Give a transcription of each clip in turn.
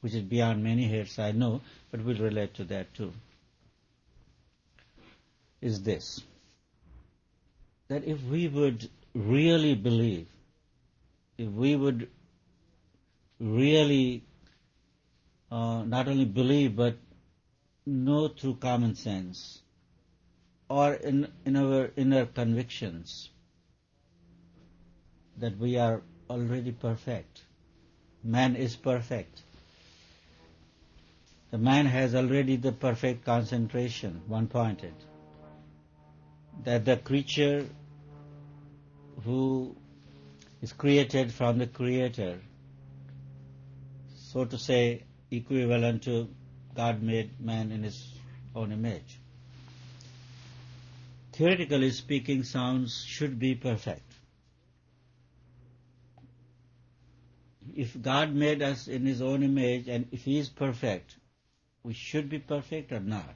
which is beyond many heads, I know, but we'll relate to that too, is this, that if we would really believe, if we would really not only believe but know through common sense or in our inner convictions that we are already perfect. Man is perfect. The man has already the perfect concentration, one-pointed. That the creature who is created from the Creator, so to say, equivalent to God made man in his own image. Theoretically speaking, sounds should be perfect. If God made us in his own image and if he is perfect, we should be perfect or not?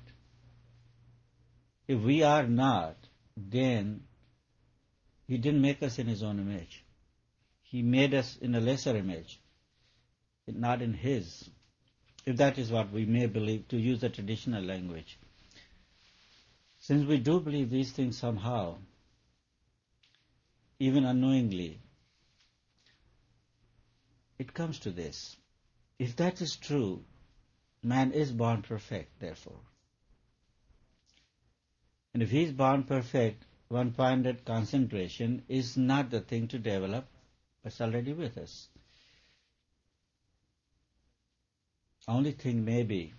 If we are not, then he didn't make us in his own image. He made us in a lesser image, not in his. If that is what we may believe, to use the traditional language. Since we do believe these things somehow, even unknowingly, it comes to this. If that is true, man is born perfect, therefore. And if he is born perfect, one-pointed concentration is not the thing to develop, but it's already with us. Only thing may be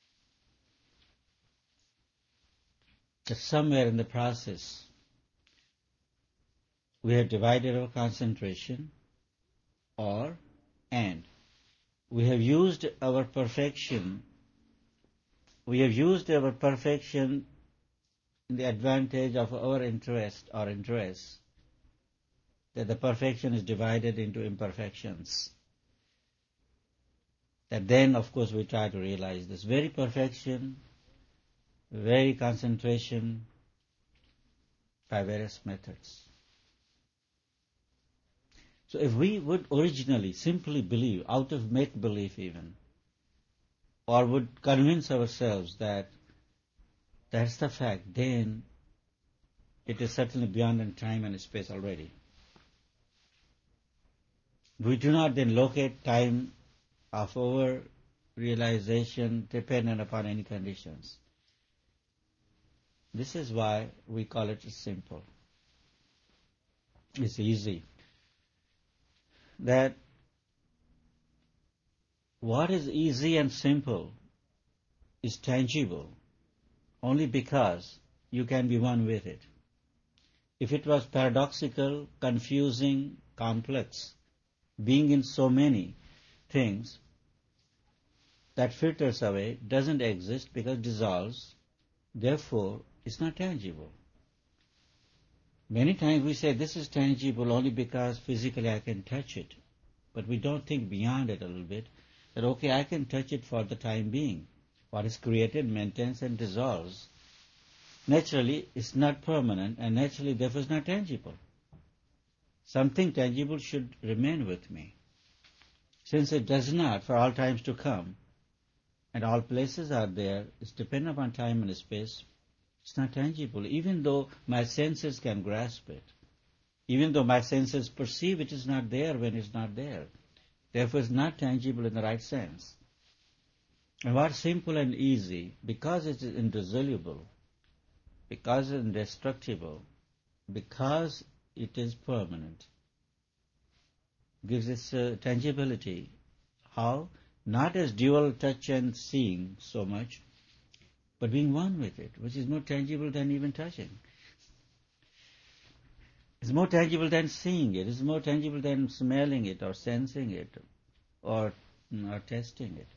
that somewhere in the process we have divided our concentration and we have used our perfection in the advantage of our interest or interests, that the perfection is divided into imperfections. That then, of course, we try to realize this very perfection, very concentration by various methods. So if we would originally simply believe, out of make-believe even, or would convince ourselves that that's the fact, then it is certainly beyond time and space already. We do not then locate time of our realization dependent upon any conditions. This is why we call it simple. It's easy. That what is easy and simple is tangible only because you can be one with it. If it was paradoxical, confusing, complex, being in so many things, that filters away, doesn't exist because dissolves, therefore it's not tangible. Many times we say this is tangible only because physically I can touch it, but we don't think beyond it a little bit, that okay, I can touch it for the time being. What is created, maintains and dissolves. Naturally, it's not permanent and naturally therefore it's not tangible. Something tangible should remain with me. Since it does not for all times to come, and all places are there, it's dependent upon time and space, it's not tangible, even though my senses can grasp it. Even though my senses perceive it is not there when it's not there. Therefore it's not tangible in the right sense. And what's simple and easy, because it is indissoluble, because it is indestructible, because it is permanent, gives its tangibility. How? Not as dual touch and seeing so much, but being one with it, which is more tangible than even touching. It's more tangible than seeing it. It's more tangible than smelling it or sensing it or tasting it.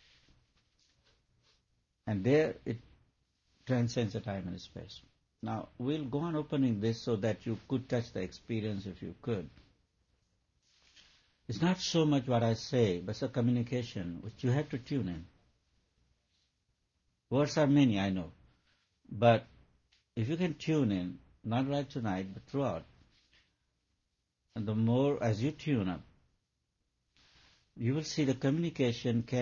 And there it transcends the time and space. Now, we'll go on opening this so that you could touch the experience if you could. It's not so much what I say, but it's a communication which you have to tune in. Words are many, I know. But if you can tune in, not right tonight, but throughout, and the more as you tune up, you will see the communication can